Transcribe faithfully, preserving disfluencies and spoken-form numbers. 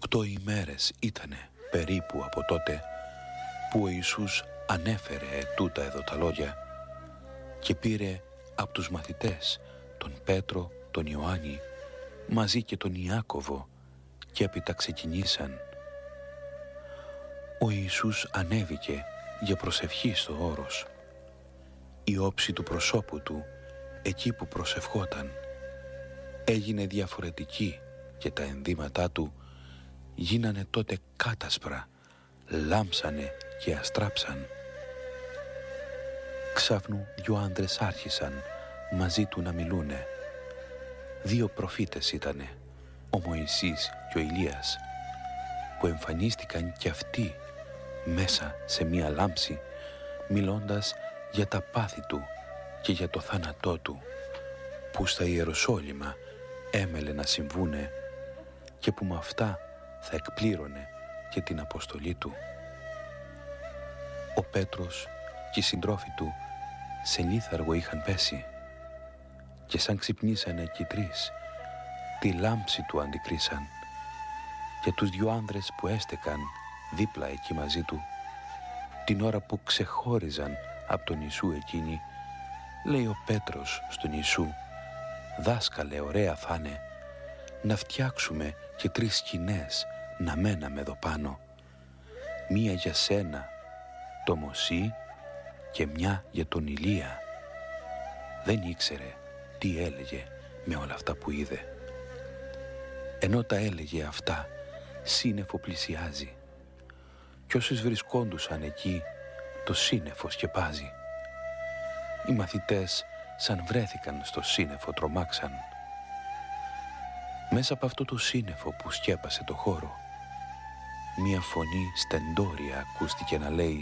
Οκτώ ημέρες ήτανε περίπου από τότε που ο Ιησούς ανέφερε τούτα εδώ τα λόγια και πήρε από τους μαθητές τον Πέτρο, τον Ιωάννη μαζί και τον Ιάκωβο και έπειτα ξεκινήσαν. Ο Ιησούς ανέβηκε για προσευχή στο όρος. Η όψη του προσώπου του εκεί που προσευχόταν έγινε διαφορετική και τα ενδύματά του γίνανε τότε κάτασπρα, λάμψανε και αστράψαν. Ξάφνου δυο άντρες άρχισαν μαζί του να μιλούνε. Δύο προφήτες ήτανε, ο Μωυσής και ο Ηλίας, που εμφανίστηκαν κι αυτοί μέσα σε μία λάμψη, μιλώντας για τα πάθη του και για το θάνατό του, που στα Ιεροσόλυμα έμελε να συμβούνε και που με αυτά θα εκπλήρωνε και την αποστολή του. Ο Πέτρος και οι συντρόφοι του σε λίθαργο είχαν πέσει και σαν ξυπνήσανε κι οι τρεις, τη λάμψη του αντικρίσαν και τους δυο άνδρες που έστεκαν δίπλα εκεί μαζί του, την ώρα που ξεχώριζαν από τον Ιησού εκείνη, λέει ο Πέτρος στον Ιησού: «Δάσκαλε, ωραία φάνε να φτιάξουμε και τρεις σκηνές να μέναμε εδώ πάνω, μία για σένα, το Μωσή, και μια για τον Ηλία». Δεν ήξερε τι έλεγε με όλα αυτά που είδε. Ενώ τα έλεγε αυτά, σύννεφο πλησιάζει κι όσους βρισκόντουσαν εκεί το σύννεφο σκεπάζει. Οι μαθητές σαν βρέθηκαν στο σύννεφο τρομάξαν. Μέσα από αυτό το σύννεφο που σκέπασε το χώρο, μία φωνή στεντόρια ακούστηκε να λέει: